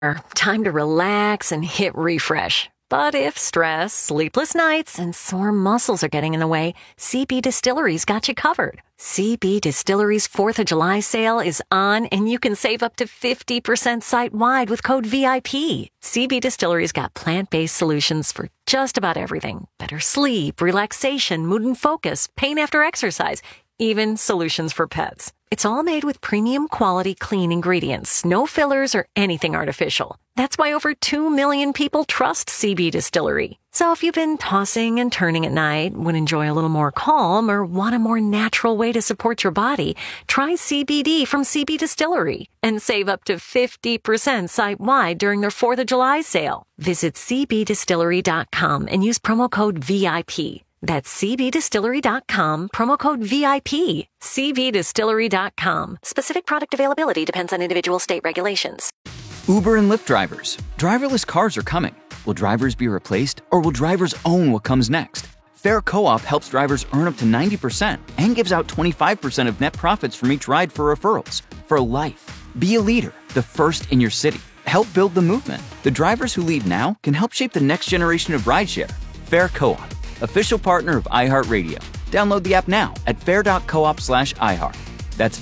Time to relax and hit refresh. But if stress, sleepless nights, and sore muscles are getting in the way, CB Distillery's got you covered. CB Distillery's 4th of July sale is on, and you can save up to 50% site-wide with code VIP. CB Distillery's got plant-based solutions for just about everything. Better sleep, relaxation, mood and focus, pain after exercise, even solutions for pets. It's all made with premium quality clean ingredients, no fillers or anything artificial. That's why over 2 million people trust CB Distillery. So if you've been tossing and turning at night, would enjoy a little more calm, or want a more natural way to support your body, try CBD from CB Distillery and save up to 50% site-wide during their 4th of July sale. Visit cbdistillery.com and use promo code VIP. That's cbdistillery.com, promo code VIP. cbdistillery.com. Specific product availability depends on individual state regulations. Uber and Lyft drivers. Driverless cars are coming. Will drivers be replaced, or will drivers own what comes next? Fair Co-op helps drivers earn up to 90% and gives out 25% of net profits from each ride for referrals. For life. Be a leader, the first in your city. Help build the movement. The drivers who lead now can help shape the next generation of rideshare. Fair Co-op. Official partner of iHeartRadio. Download the app now at fair.coop/iHeart. That's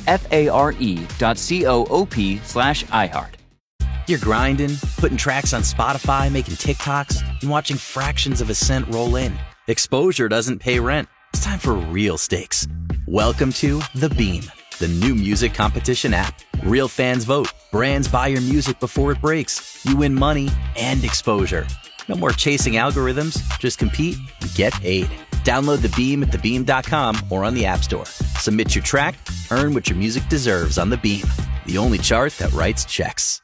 FARE.coop/iHeart. You're grinding, putting tracks on Spotify, making TikToks, and watching fractions of a cent roll in. Exposure doesn't pay rent. It's time for real stakes. Welcome to The Beam, the new music competition app. Real fans vote. Brands buy your music before it breaks. You win money and exposure. No more chasing algorithms. Just compete and get paid. Download The Beam at thebeam.com or on the App Store. Submit your track, earn what your music deserves on The Beam, the only chart that writes checks.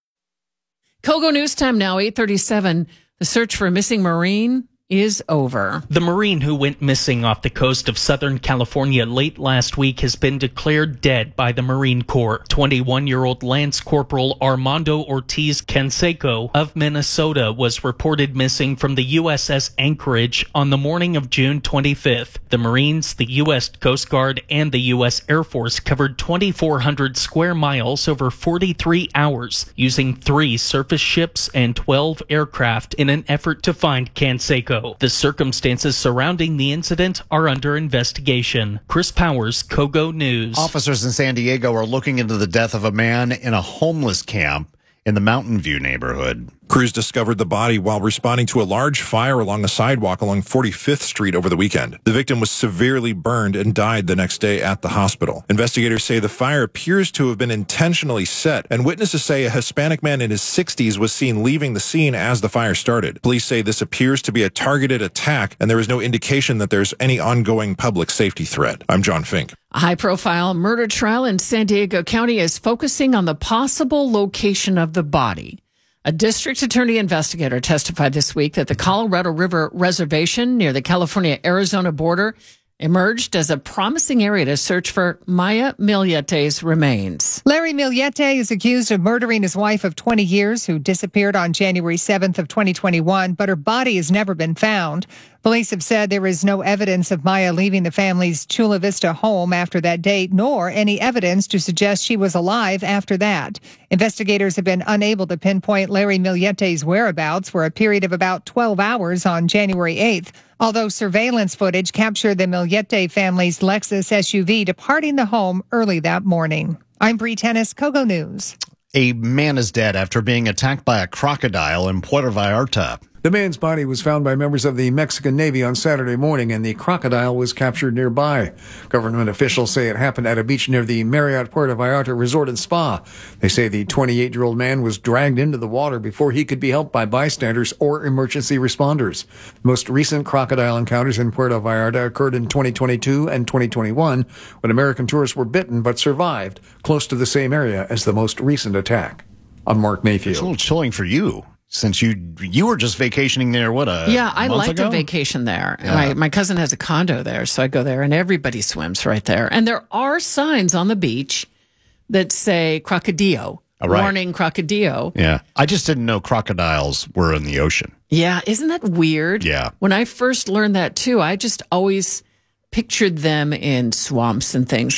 Kogo News Time now, 8:37. The search for a missing Marine is over. The Marine who went missing off the coast of Southern California late last week has been declared dead by the Marine Corps. 21-year-old Lance Corporal Armando Ortiz Canseco of Minnesota was reported missing from the USS Anchorage on the morning of June 25th. The Marines, the U.S. Coast Guard, and the U.S. Air Force covered 2,400 square miles over 43 hours using 3 surface ships and 12 aircraft in an effort to find Canseco. The circumstances surrounding the incident are under investigation. Chris Powers, Kogo News. Officers in San Diego are looking into the death of a man in a homeless camp in the Mountain View neighborhood. Crews discovered the body while responding to a large fire along a sidewalk along 45th Street over the weekend. The victim was severely burned and died the next day at the hospital. Investigators say the fire appears to have been intentionally set, and witnesses say a Hispanic man in his 60s was seen leaving the scene as the fire started. Police say this appears to be a targeted attack, and there is no indication that there's any ongoing public safety threat. I'm John Fink. A high-profile murder trial in San Diego County is focusing on the possible location of the body. A district attorney investigator testified this week that the Colorado River Reservation near the California-Arizona border emerged as a promising area to search for Maya Milliete's remains. Larry Milliete is accused of murdering his wife of 20 years, who disappeared on January 7th of 2021, but her body has never been found. Police have said there is no evidence of Maya leaving the family's Chula Vista home after that date, nor any evidence to suggest she was alive after that. Investigators have been unable to pinpoint Larry Milliete's whereabouts for a period of about 12 hours on January 8th, although surveillance footage captured the Milliete family's Lexus SUV departing the home early that morning. I'm Bree Tennis, Kogo News. A man is dead after being attacked by a crocodile in Puerto Vallarta. The man's body was found by members of the Mexican Navy on Saturday morning, and the crocodile was captured nearby. Government officials say it happened at a beach near the Marriott Puerto Vallarta Resort and Spa. They say the 28-year-old man was dragged into the water before he could be helped by bystanders or emergency responders. The most recent crocodile encounters in Puerto Vallarta occurred in 2022 and 2021, when American tourists were bitten but survived, close to the same area as the most recent attack. I'm Mark Mayfield. It's a little chilling for you, since you were just vacationing there, I like to vacation there. Yeah. My cousin has a condo there, so I go there, and everybody swims right there. And there are signs on the beach that say crocodile, warning crocodile. Yeah, I just didn't know crocodiles were in the ocean. Yeah, isn't that weird? Yeah. When I first learned that, too, I just always pictured them in swamps and things. Sure.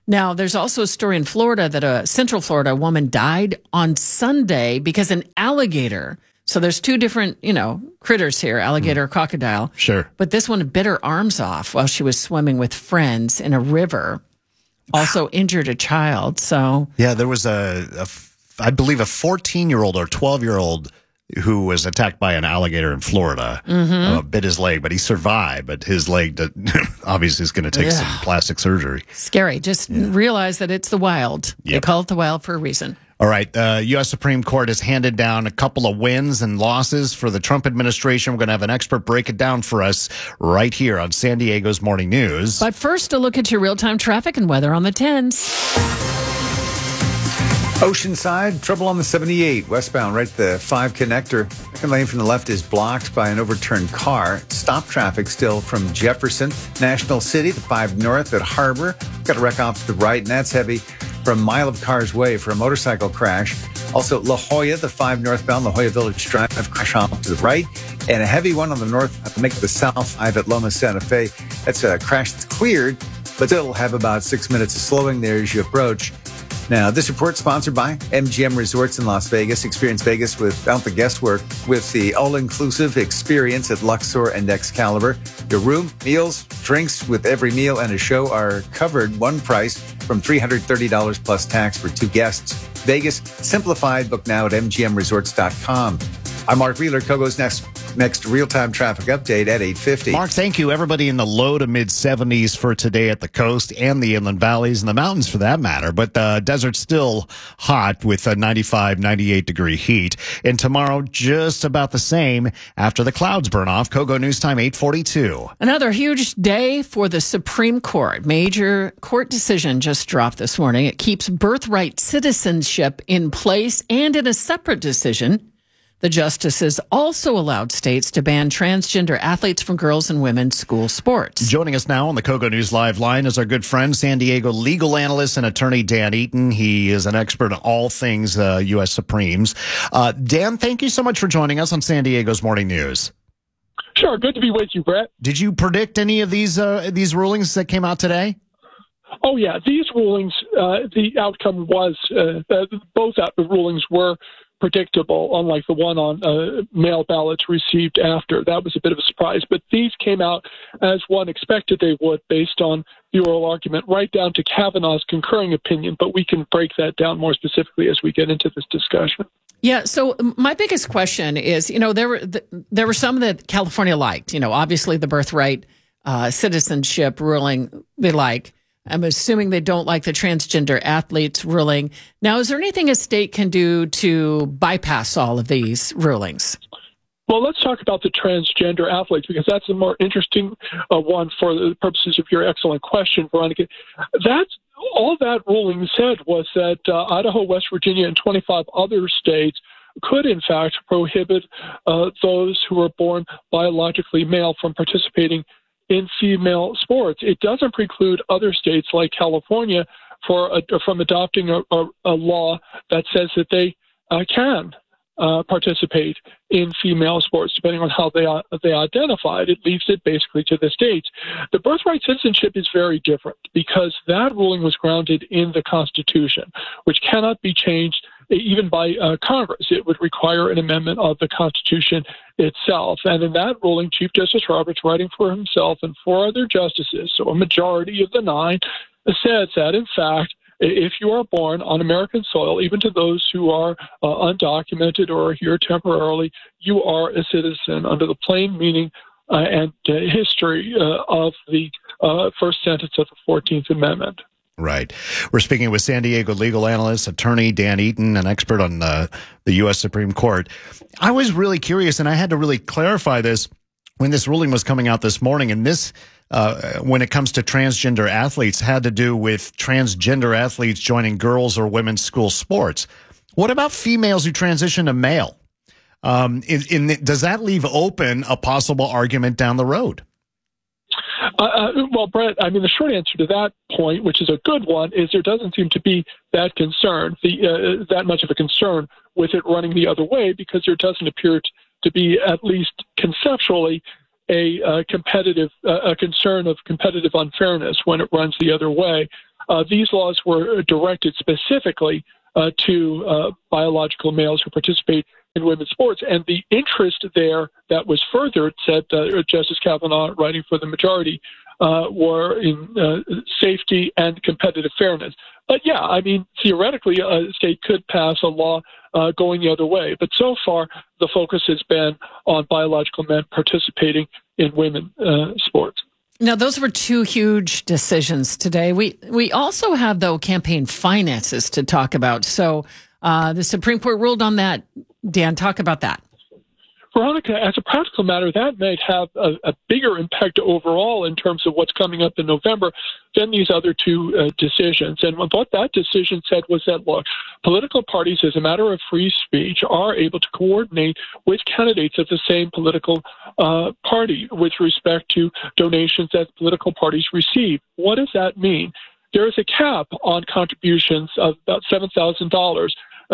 Now, there's also a story in Florida that Central Florida, a woman died on Sunday because an alligator. So there's two different, critters here, alligator, crocodile. Sure. But this one bit her arms off while she was swimming with friends in a river. Also injured a child. So yeah, there was I believe a 14-year-old or 12-year-old who was attacked by an alligator in Florida. Bit his leg, but he survived. But his leg obviously is going to take some plastic surgery. Scary. Just realize that it's the wild. Yep. They call it the wild for a reason. All right. U.S. Supreme Court has handed down a couple of wins and losses for the Trump administration. We're going to have an expert break it down for us right here on San Diego's Morning News. But first, a look at your real-time traffic and weather on the 10s. Oceanside, trouble on the 78 westbound, right at the 5 connector. Second lane from the left is blocked by an overturned car. Stop traffic still from Jefferson, National City, the 5 north at Harbor. Got a wreck off to the right, and that's heavy from Mile of Cars Way for a motorcycle crash. Also, La Jolla, the 5 northbound, La Jolla Village Drive, crash off to the right. And a heavy one on the north, make the south 5 at Loma Santa Fe. That's a crash that's cleared, but still have about 6 minutes of slowing there as you approach. Now, this report sponsored by MGM Resorts in Las Vegas. Experience Vegas without the guesswork with the all-inclusive experience at Luxor and Excalibur. Your room, meals, drinks with every meal and a show are covered one price from $330 plus tax for 2 guests. Vegas, simplified. Book now at mgmresorts.com. I'm Mark Wheeler. Kogo's next real-time traffic update at 8:50. Mark, thank you. Everybody in the low to mid-70s for today at the coast and the inland valleys and the mountains for that matter. But the desert's still hot with a 95, 98-degree heat. And tomorrow, just about the same after the clouds burn off. Kogo News Time, 8:42. Another huge day for the Supreme Court. Major court decision just dropped this morning. It keeps birthright citizenship in place, and in a separate decision, the justices also allowed states to ban transgender athletes from girls' and women's school sports. Joining us now on the Kogo News Live line is our good friend, San Diego legal analyst and attorney Dan Eaton. He is an expert on all things U.S. Supremes. Dan, thank you so much for joining us on San Diego's Morning News. Sure, good to be with you, Brett. Did you predict any of these rulings that came out today? Oh, yeah. These rulings, the outcome was both rulings were predictable, unlike the one on mail ballots received after. That was a bit of a surprise. But these came out as one expected they would based on the oral argument, right down to Kavanaugh's concurring opinion. But we can break that down more specifically as we get into this discussion. Yeah, so my biggest question is, there were some that California liked. Obviously the birthright citizenship ruling they like. I'm assuming they don't like the transgender athletes ruling. Now, is there anything a state can do to bypass all of these rulings? Well, let's talk about the transgender athletes, because that's a more interesting one for the purposes of your excellent question, Veronica. That's all that ruling said was that Idaho, West Virginia, and 25 other states could, in fact, prohibit those who are born biologically male from participating in female sports. It doesn't preclude other states like California from adopting a law that says that they can participate in female sports, depending on how they identify it. It leaves it basically to the states. The birthright citizenship is very different because that ruling was grounded in the Constitution, which cannot be changed even by Congress. It would require an amendment of the Constitution itself. And in that ruling, Chief Justice Roberts, writing for himself and 4 other justices, so a majority of the 9, said that, in fact, if you are born on American soil, even to those who are undocumented or are here temporarily, you are a citizen under the plain meaning and history of the first sentence of the 14th Amendment. Right. We're speaking with San Diego legal analyst, attorney Dan Eaton, an expert on the U.S. Supreme Court. I was really curious, and I had to really clarify this when this ruling was coming out this morning, and this when it comes to transgender athletes, had to do with transgender athletes joining girls' or women's school sports. What about females who transition to male? Does that leave open a possible argument down the road? Well, Brett, I mean, the short answer to that point, which is a good one, is there doesn't seem to be that concern, that much of a concern with it running the other way, because there doesn't appear to be, at least conceptually, a concern of competitive unfairness when it runs the other way. these laws were directed specifically to biological males who participate in women's sports. And the interest there that was furthered, said Justice Kavanaugh, writing for the majority, were in safety and competitive fairness. But yeah, I mean, theoretically, a state could pass a law going the other way. But so far, the focus has been on biological men participating in women's sports. Now, those were two huge decisions today. We also have, though, campaign finances to talk about. So the Supreme Court ruled on that. Dan, talk about that. Veronica, as a practical matter, that might have a bigger impact overall in terms of what's coming up in November than these other two decisions. And what that decision said was that, look, political parties, as a matter of free speech, are able to coordinate with candidates of the same political party with respect to donations that political parties receive. What does that mean? There is a cap on contributions of about $7,000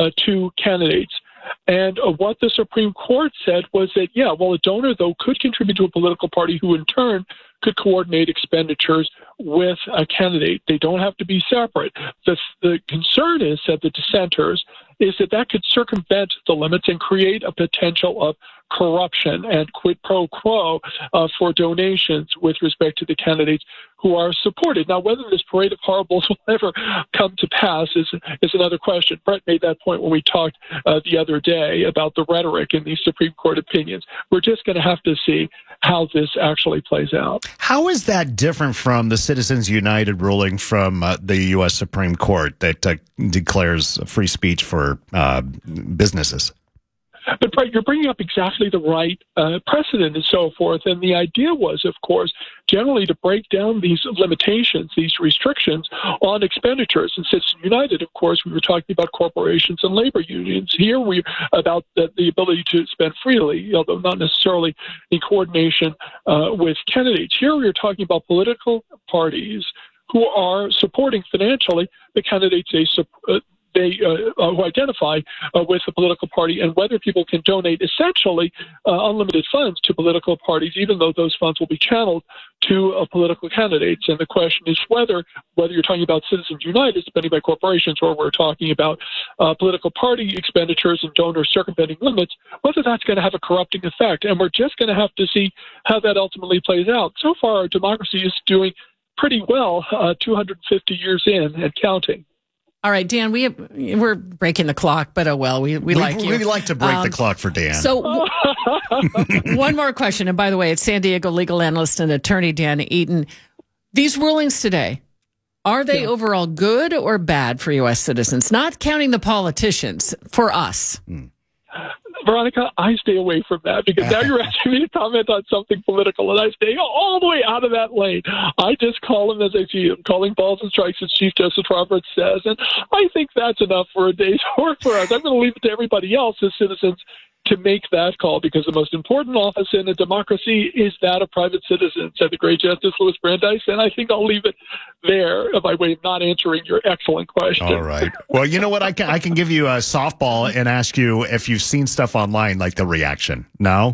to candidates. And what the Supreme Court said was that, yeah, well, a donor, though, could contribute to a political party who, in turn, could coordinate expenditures with a candidate. They don't have to be separate. The concern is, said the dissenters, is that could circumvent the limits and create a potential of corruption and quid pro quo for donations with respect to the candidates who are supported. Now, whether this parade of horribles will ever come to pass is another question. Brett made that point when we talked the other day about the rhetoric in these Supreme Court opinions. We're just going to have to see how this actually plays out. How is that different from the Citizens United ruling from the U.S. Supreme Court that declares free speech for businesses? But Brett, you're bringing up exactly the right precedent and so forth. And the idea was, of course, generally to break down these limitations, these restrictions on expenditures. And Citizens United, of course, we were talking about corporations and labor unions. Here we're about the ability to spend freely, although not necessarily in coordination with candidates. Here we are talking about political parties who are supporting financially the candidates who identify with the political party, and whether people can donate essentially unlimited funds to political parties, even though those funds will be channeled to political candidates. And the question is whether you're talking about Citizens United spending by corporations, or we're talking about political party expenditures and donors circumventing limits, whether that's going to have a corrupting effect. And we're just going to have to see how that ultimately plays out. So far, our democracy is doing pretty well, 250 years in and counting. All right, Dan, we're breaking the clock, but oh well, we like you. We like to break the clock for Dan. So one more question, and by the way, it's San Diego legal analyst and attorney Dan Eaton. These rulings today, are they overall good or bad for U.S. citizens? Not counting the politicians, for us. Veronica, I stay away from that because now you're asking me to comment on something political, and I stay all the way out of that lane. I just call them as I see them, calling balls and strikes, as Chief Justice Roberts says, and I think that's enough for a day's work for us. I'm going to leave it to everybody else as citizens to make that call, because the most important office in a democracy is that of private citizens, said the great Justice Louis Brandeis, and I think I'll leave it there by way of not answering your excellent question. All right. Well, you know what? I can give you a softball and ask you if you've seen stuff online like the reaction. No?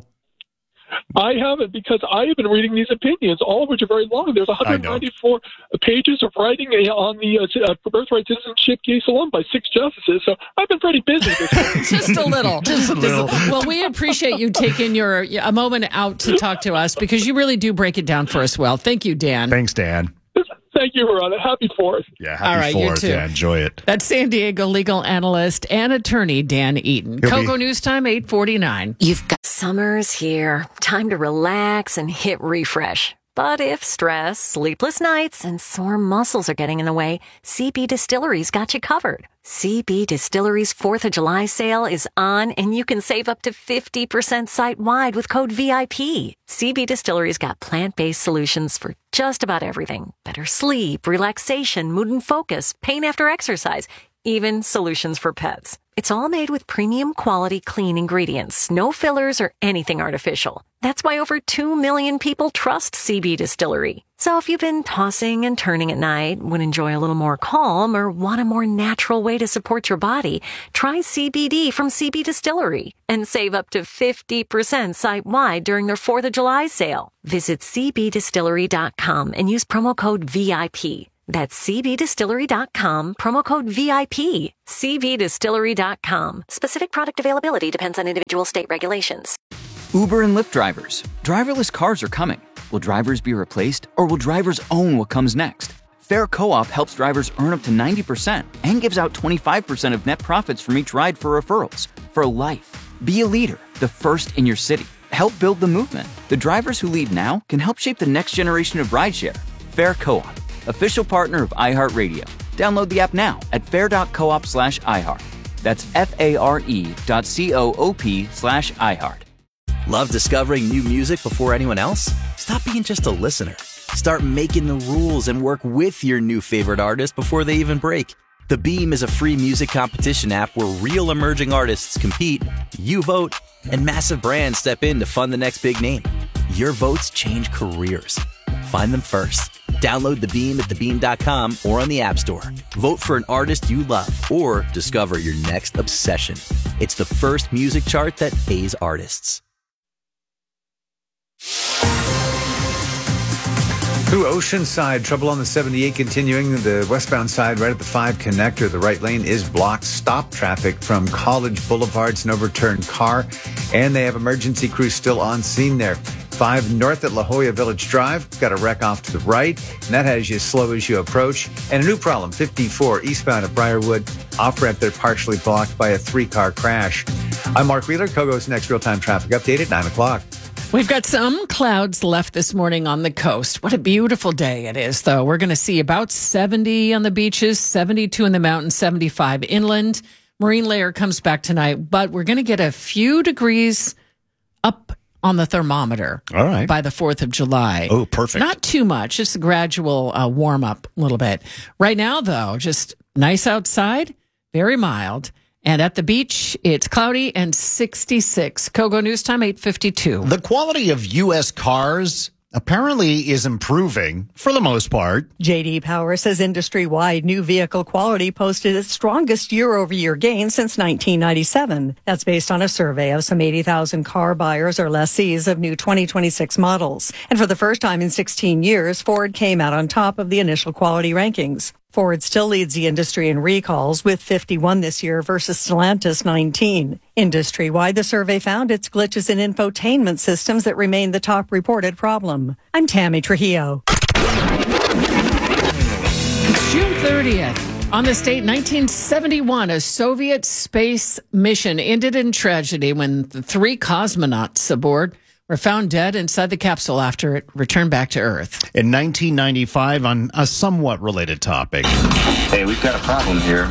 I haven't, because I have been reading these opinions, all of which are very long. There's 194 pages of writing on the birthright citizenship case alone by 6 justices. So I've been pretty busy this week. Just a little. Just a little. Well, we appreciate you taking a moment out to talk to us, because you really do break it down for us well. Thank you, Dan. Thanks, Dan. Thank you, Verona. Happy 4th. Yeah, happy 4th. Yeah, enjoy it. That's San Diego legal analyst and attorney Dan Eaton. Coco News Time, 8:49. You've got summer's here. Time to relax and hit refresh. But if stress, sleepless nights, and sore muscles are getting in the way, CB Distillery's got you covered. CB Distillery's 4th of July sale is on, and you can save up to 50% site-wide with code VIP. CB Distillery's got plant-based solutions for just about everything. Better sleep, relaxation, mood and focus, pain after exercise, even solutions for pets. It's all made with premium quality clean ingredients, no fillers or anything artificial. That's why over 2 million people trust CB Distillery. So if you've been tossing and turning at night, would enjoy a little more calm, or want a more natural way to support your body, try CBD from CB Distillery and save up to 50% site-wide during their 4th of July sale. Visit cbdistillery.com and use promo code VIP. That's cbdistillery.com, promo code VIP. cbdistillery.com. Specific product availability depends on individual state regulations. Uber and Lyft drivers. Driverless cars are coming. Will drivers be replaced, or will drivers own what comes next? Fair Co-op helps drivers earn up to 90% and gives out 25% of net profits from each ride for referrals. For life. Be a leader, the first in your city. Help build the movement. The drivers who lead now can help shape the next generation of rideshare. Fair Co-op, official partner of iHeartRadio. Download the app now at fair.coop/iHeart. That's FARE.coop/iHeart. Love discovering new music before anyone else? Stop being just a listener. Start making the rules and work with your new favorite artist before they even break. The Beam is a free music competition app where real emerging artists compete, you vote, and massive brands step in to fund the next big name. Your votes change careers. Find them first. Download The Beam at thebeam.com or on the App Store. Vote for an artist you love or discover your next obsession. It's the first music chart that pays artists. Through Oceanside, trouble on the 78 continuing. The westbound side right at the 5 connector. The right lane is blocked. Stop traffic from College Boulevard. It's an overturned car. And they have emergency crews still on scene there. 5 north at La Jolla Village Drive. Got a wreck off to the right. And that has you slow as you approach. And a new problem, 54 eastbound at Briarwood. Off-ramp, they're partially blocked by a 3-car crash. I'm Mark Wheeler. Kogo's next real-time traffic update at 9 o'clock. We've got some clouds left this morning on the coast. What a beautiful day it is, though. We're going to see about 70 on the beaches, 72 in the mountains, 75 inland. Marine layer comes back tonight, but we're going to get a few degrees up on the thermometer by the 4th of July. Oh, perfect. Not too much, just a gradual warm up a little bit. Right now, though, just nice outside, very mild. And at the beach, it's cloudy and 66. Kogo News Time, 8:52. The quality of U.S. cars apparently is improving for the most part. J.D. Power says industry-wide new vehicle quality posted its strongest year-over-year gain since 1997. That's based on a survey of some 80,000 car buyers or lessees of new 2026 models. And for the first time in 16 years, Ford came out on top of the initial quality rankings. Ford still leads the industry in recalls with 51 this year versus Stellantis 19. Industry-wide, the survey found it's glitches in infotainment systems that remain the top reported problem. I'm Tammy Trujillo. It's June 30th. On this date, 1971, a Soviet space mission ended in tragedy when the 3 cosmonauts aboard were found dead inside the capsule after it returned back to Earth. In 1995, on a somewhat related topic. Hey, we've got a problem here.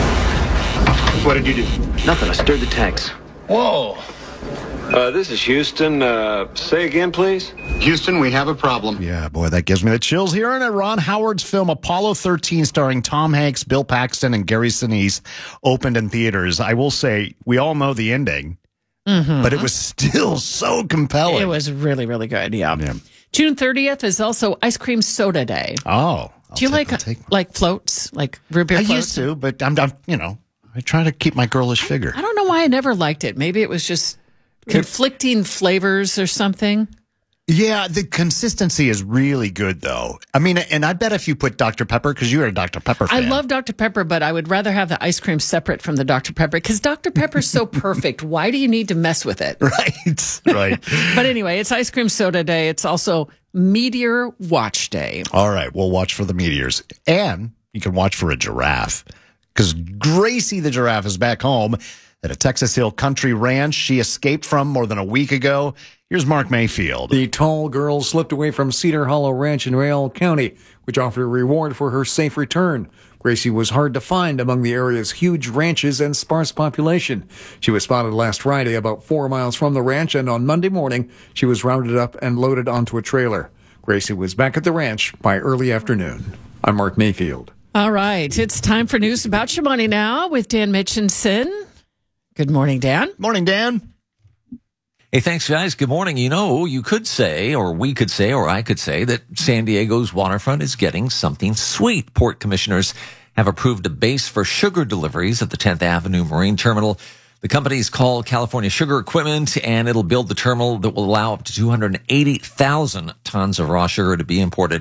What did you do? Nothing. I stirred the tanks. Whoa. This is Houston. Say again, please. Houston, we have a problem. Yeah, boy, that gives me the chills. Hearing it, Ron Howard's film Apollo 13, starring Tom Hanks, Bill Paxton, and Gary Sinise, opened in theaters. I will say, we all know the ending. Mm-hmm. But it was still so compelling. It was really, really good, yeah. June 30th is also Ice Cream Soda Day. Oh. Do you like floats, like root beer floats? I used to, but I'm I try to keep my girlish figure. I don't know why I never liked it. Maybe it was just conflicting flavors or something. Yeah, the consistency is really good, though. I mean, and I bet if you put Dr. Pepper, because you're a Dr. Pepper fan. I love Dr. Pepper, but I would rather have the ice cream separate from the Dr. Pepper, because Dr. Pepper's so perfect. Why do you need to mess with it? Right. But anyway, it's Ice Cream Soda Day. It's also Meteor Watch Day. All right, we'll watch for the meteors. And you can watch for a giraffe, because Gracie the giraffe is back home at a Texas Hill Country Ranch she escaped from more than a week ago. Here's Mark Mayfield. The tall girl slipped away from Cedar Hollow Ranch in Rail County, which offered a reward for her safe return. Gracie was hard to find among the area's huge ranches and sparse population. She was spotted last Friday about 4 miles from the ranch, and on Monday morning, she was rounded up and loaded onto a trailer. Gracie was back at the ranch by early afternoon. I'm Mark Mayfield. All right, it's time for News About Your Money now with Dan Mitchinson. Good morning, Dan. Morning, Dan. Hey, thanks, guys. Good morning. You know, you could say, or we could say, or I could say that San Diego's waterfront is getting something sweet. Port commissioners have approved a base for sugar deliveries at the 10th Avenue Marine Terminal. The company is called California Sugar Equipment, and it'll build the terminal that will allow up to 280,000 tons of raw sugar to be imported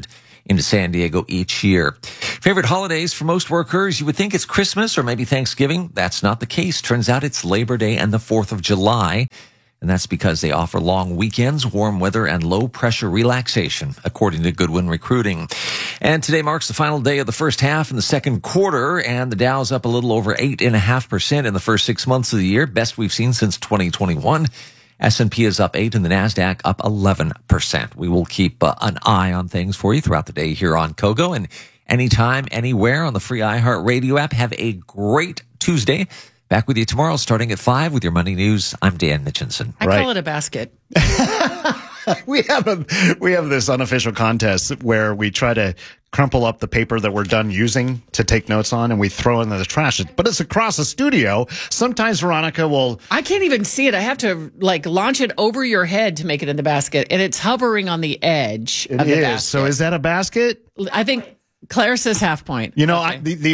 into San Diego each year. Favorite holidays for most workers? You would think it's Christmas or maybe Thanksgiving. That's not the case. Turns out it's Labor Day and the 4th of July. And that's because they offer long weekends, warm weather, and low-pressure relaxation, according to Goodwin Recruiting. And today marks the final day of the first half in the second quarter, and the Dow's up a little over 8.5% in the first 6 months of the year, best we've seen since 2021. S&P is up 8% and the NASDAQ up 11%. We will keep an eye on things for you throughout the day here on KOGO, and anytime, anywhere on the free iHeartRadio app. Have a great Tuesday. Back with you tomorrow starting at 5 with your Money News. I'm Dan Mitchinson. I call it a basket. We have this unofficial contest where we try to crumple up the paper that we're done using to take notes on, and we throw it in the trash. But it's across the studio. Sometimes Veronica will... I can't even see it. I have to launch it over your head to make it in the basket, and it's hovering on the edge of the basket. So is that a basket? I think... Claire says half point. You know, okay. The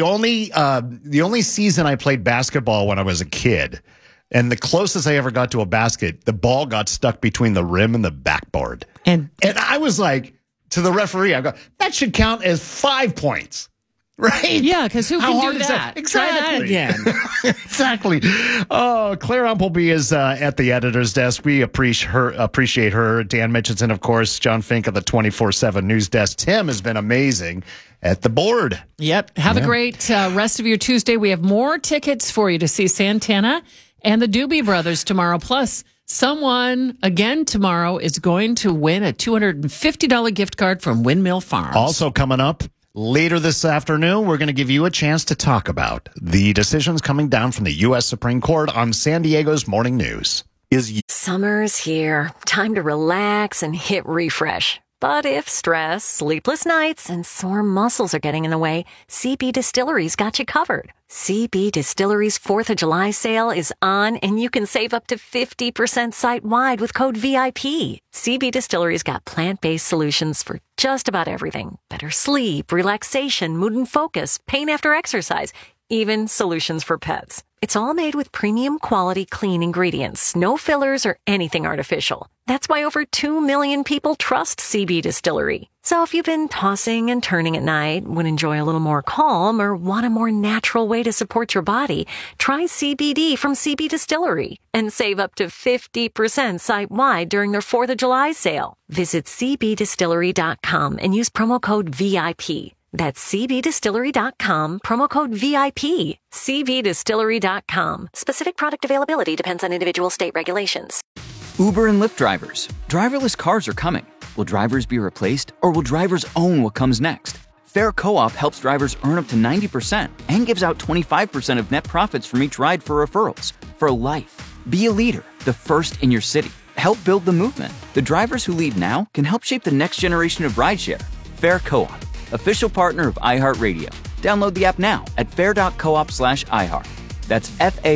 only season I played basketball when I was a kid, and the closest I ever got to a basket, the ball got stuck between the rim and the backboard. And I was like, to the referee, I go, that should count as 5 points. Right? Yeah, because who can do that? Exactly. Try that again. Exactly. Oh, Claire Umpleby is at the editor's desk. We appreciate her. Dan Mitchinson, of course. John Fink of the 24/7 News Desk. Tim has been amazing at the board. Yep. Have a great rest of your Tuesday. We have more tickets for you to see Santana and the Doobie Brothers tomorrow. Plus, someone, again tomorrow, is going to win a $250 gift card from Windmill Farms. Also coming up, later this afternoon, we're going to give you a chance to talk about the decisions coming down from the U.S. Supreme Court on San Diego's Morning News. Summer's here. Time to relax and hit refresh. But if stress, sleepless nights, and sore muscles are getting in the way, CB Distillery's got you covered. CB Distillery's 4th of July sale is on, and you can save up to 50% site-wide with code VIP. CB Distillery's got plant-based solutions for just about everything. Better sleep, relaxation, mood and focus, pain after exercise, even solutions for pets. It's all made with premium quality clean ingredients, no fillers or anything artificial. That's why over 2 million people trust CB Distillery. So if you've been tossing and turning at night, would enjoy a little more calm, or want a more natural way to support your body, try CBD from CB Distillery and save up to 50% site-wide during their 4th of July sale. Visit cbdistillery.com and use promo code VIP. That's cbdistillery.com, promo code VIP. cbdistillery.com. Specific product availability depends on individual state regulations. Uber and Lyft drivers. Driverless cars are coming. Will drivers be replaced, or will drivers own what comes next? Fair Co-op helps drivers earn up to 90% and gives out 25% of net profits from each ride for referrals. For life. Be a leader, the first in your city. Help build the movement. The drivers who lead now can help shape the next generation of rideshare. Fair Co-op, official partner of iHeartRadio. Download the app now at fair.coop/iHeart. That's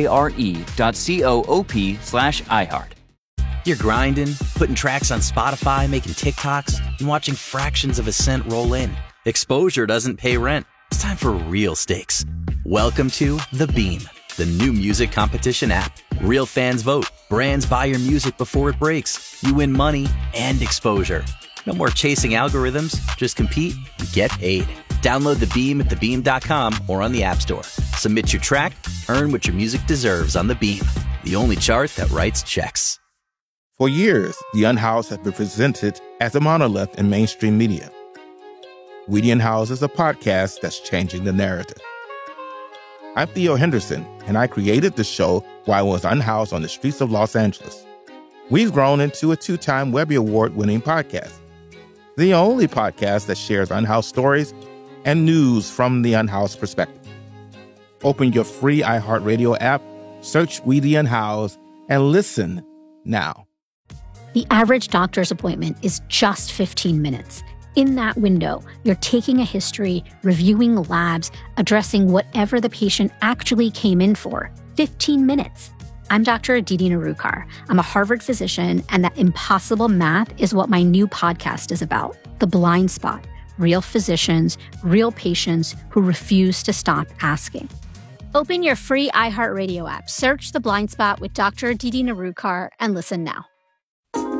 FARE.coop/iHeart. You're grinding, putting tracks on Spotify, making TikToks, and watching fractions of a cent roll in. Exposure doesn't pay rent. It's time for real stakes. Welcome to The Beam, the new music competition app. Real fans vote. Brands buy your music before it breaks. You win money and exposure. No more chasing algorithms. Just compete and get paid. Download The Beam at thebeam.com or on the App Store. Submit your track, earn what your music deserves on The Beam, the only chart that writes checks. For years, The Unhoused has been presented as a monolith in mainstream media. We the Unhoused is a podcast that's changing the narrative. I'm Theo Henderson, and I created the show while I was unhoused on the streets of Los Angeles. We've grown into a 2-time Webby Award-winning podcast, the only podcast that shares unhoused stories and news from the unhoused perspective. Open your free iHeartRadio app, search We the Unhoused, and listen now. The average doctor's appointment is just 15 minutes. In that window, you're taking a history, reviewing labs, addressing whatever the patient actually came in for. 15 minutes. I'm Dr. Aditi Narukar. I'm a Harvard physician, and that impossible math is what my new podcast is about. The Blind Spot. Real physicians, real patients who refuse to stop asking. Open your free iHeartRadio app, search The Blind Spot with Dr. Aditi Narukar, and listen now.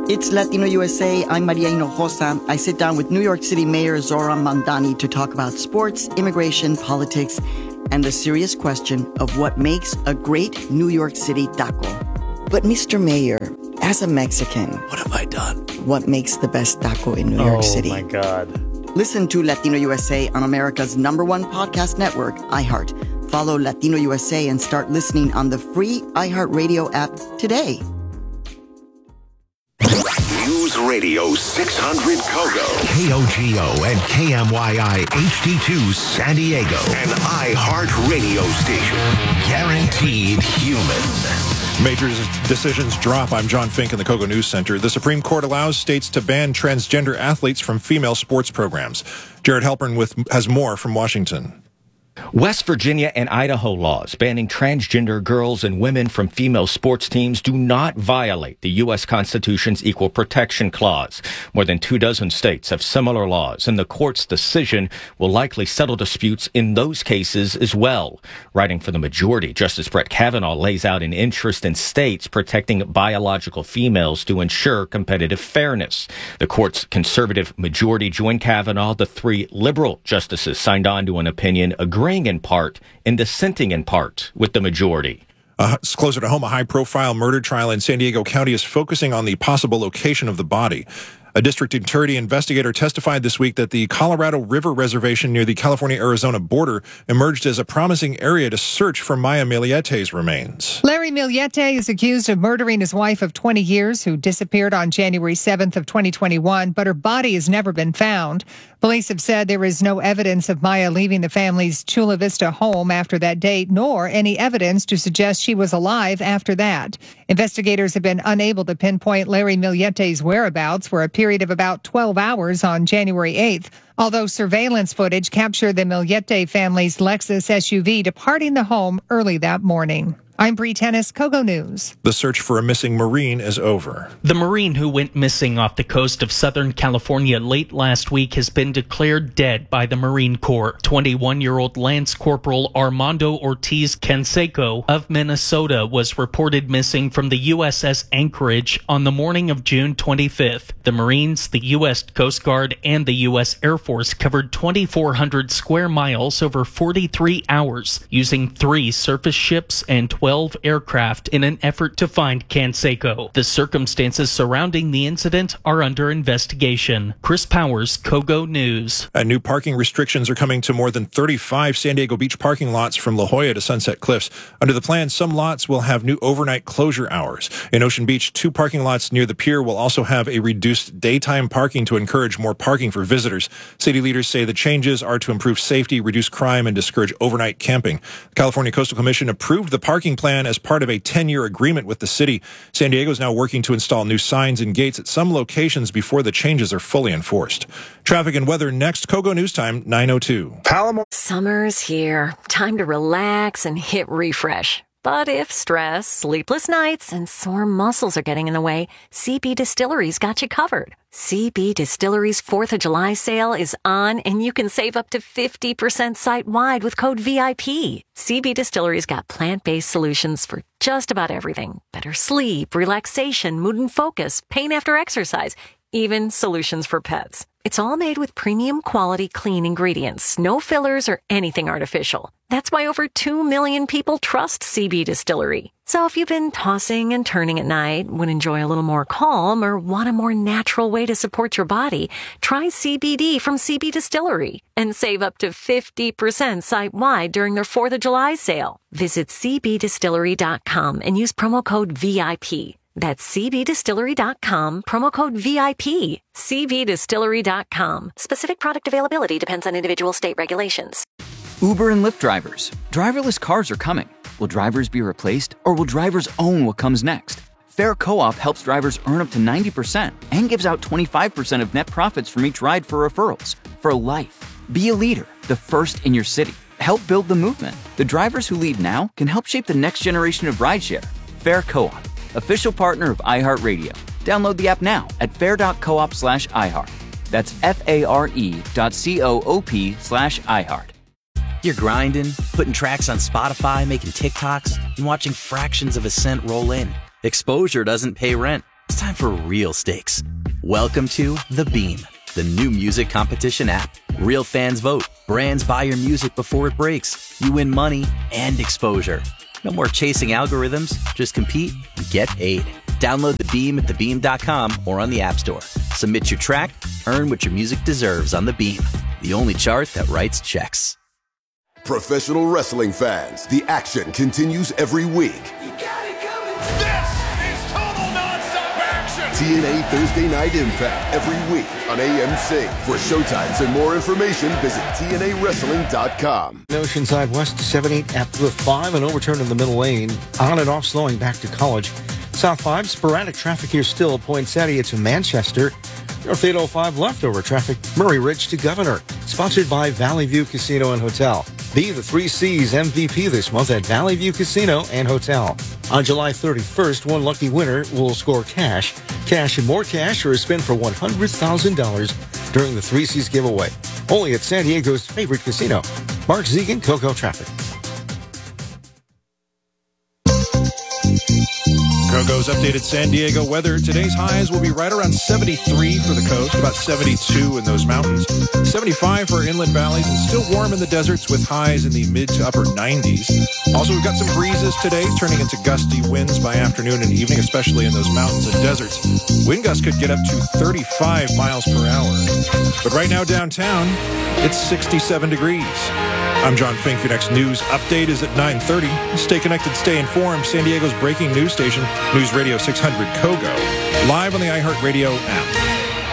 It's Latino USA. I'm Maria Hinojosa. I sit down with New York City Mayor Zoran Mandani to talk about sports, immigration, politics, and the serious question of what makes a great New York City taco. But Mr. Mayor, as a Mexican, what have I done? What makes the best taco in New York City? Oh, my God. Listen to Latino USA on America's #1 podcast network, iHeart. Follow Latino USA and start listening on the free iHeartRadio app today. News Radio 600 Kogo, KOGO and KMYI HD2 San Diego, an iHeart radio station. Guaranteed human. Major decisions drop. I'm John Fink in the Kogo News Center. The Supreme Court allows states to ban transgender athletes from female sports programs. Jared Halpern has more from Washington. West Virginia and Idaho laws banning transgender girls and women from female sports teams do not violate the U.S. Constitution's Equal Protection Clause. More than 24 states have similar laws, and the court's decision will likely settle disputes in those cases as well. Writing for the majority, Justice Brett Kavanaugh lays out an interest in states protecting biological females to ensure competitive fairness. The court's conservative majority joined Kavanaugh. The 3 liberal justices signed on to an opinion agreeing in part and dissenting in part with the majority. It's closer to home. A high-profile murder trial in San Diego County is focusing on the possible location of the body. A district attorney investigator testified this week that the Colorado River Reservation near the California-Arizona border emerged as a promising area to search for Maya Milliete's remains. Larry Milliete is accused of murdering his wife of 20 years who disappeared on January 7th of 2021, but her body has never been found. Police have said there is no evidence of Maya leaving the family's Chula Vista home after that date, nor any evidence to suggest she was alive after that. Investigators have been unable to pinpoint Larry Milliete's whereabouts for a period of about 12 hours on January 8th, although surveillance footage captured the Milliete family's Lexus SUV departing the home early that morning. I'm Bree Tennis, Kogo News. The search for a missing Marine is over. The Marine who went missing off the coast of Southern California late last week has been declared dead by the Marine Corps. 21-year-old Lance Corporal Armando Ortiz Canseco of Minnesota was reported missing from the USS Anchorage on the morning of June 25th. The Marines, the U.S. Coast Guard, and the U.S. Air Force covered 2,400 square miles over 43 hours using 3 surface ships and 12 aircraft in an effort to find Canseco. The circumstances surrounding the incident are under investigation. Chris Powers, Kogo News. New parking restrictions are coming to more than 35 San Diego Beach parking lots from La Jolla to Sunset Cliffs. Under the plan, some lots will have new overnight closure hours. In Ocean Beach, 2 parking lots near the pier will also have a reduced daytime parking to encourage more parking for visitors. City leaders say the changes are to improve safety, reduce crime, and discourage overnight camping. The California Coastal Commission approved the parking plan as part of a 10-year agreement with the city. San Diego is now working to install new signs and gates at some locations before the changes are fully enforced. Traffic and weather next. Kogo News Time, 9:02. Summer's here. Time to relax and hit refresh. But if stress, sleepless nights, and sore muscles are getting in the way, CB Distillery's got you covered. CB Distillery's 4th of July sale is on, and you can save up to 50% site-wide with code VIP. CB Distillery's got plant-based solutions for just about everything. Better sleep, relaxation, mood and focus, pain after exercise, even solutions for pets. It's all made with premium quality clean ingredients, no fillers or anything artificial. That's why over 2 million people trust CB Distillery. So if you've been tossing and turning at night, would enjoy a little more calm, or want a more natural way to support your body, try CBD from CB Distillery and save up to 50% site-wide during their 4th of July sale. Visit cbdistillery.com and use promo code VIP. That's cbdistillery.com, promo code VIP. cbdistillery.com. Specific product availability depends on individual state regulations. Uber and Lyft drivers. Driverless cars are coming. Will drivers be replaced, or will drivers own what comes next? Fair Co-op helps drivers earn up to 90% and gives out 25% of net profits from each ride for referrals. For life. Be a leader, the first in your city. Help build the movement. The drivers who lead now can help shape the next generation of rideshare. Fair Co-op, official partner of iHeartRadio. Download the app now at fair.coop/iHeart. That's FARE.coop/iHeart. You're grinding, putting tracks on Spotify, making TikToks, and watching fractions of a cent roll in. Exposure doesn't pay rent. It's time for real stakes. Welcome to The Beam, the new music competition app. Real fans vote. Brands buy your music before it breaks. You win money and exposure. No more chasing algorithms. Just compete and get paid. Download The Beam at thebeam.com or on the App Store. Submit your track. Earn what your music deserves on The Beam, the only chart that writes checks. Professional wrestling fans, the action continues every week. TNA Thursday Night Impact every week on AMC. For showtimes and more information, visit TNAWrestling.com. Oceanside West 78 at the 5, an overturn in the middle lane. On and off slowing back to College. South 5, sporadic traffic here still. Poinsettia to Manchester. North 805 leftover traffic. Murray Ridge to Governor. Sponsored by Valley View Casino and Hotel. Be the 3 C's MVP this month at Valley View Casino and Hotel. On July 31st, one lucky winner will score cash and more cash, or a spin for $100,000 during the 3 C's giveaway. Only at San Diego's favorite casino. Mark Zegan, Coco Traffic. Coco's updated San Diego weather. Today's highs will be right around 73 for the coast, about 72 in those mountains, 75 for inland valleys, and still warm in the deserts with highs in the mid to upper 90s. Also, we've got some breezes today, turning into gusty winds by afternoon and evening, especially in those mountains and deserts. Wind gusts could get up to 35 miles per hour. But right now downtown, it's 67 degrees. I'm John Fink. Your next news update is at 9:30. Stay connected, stay informed. San Diego's breaking news station, News Radio 600 Kogo, live on the iHeartRadio app.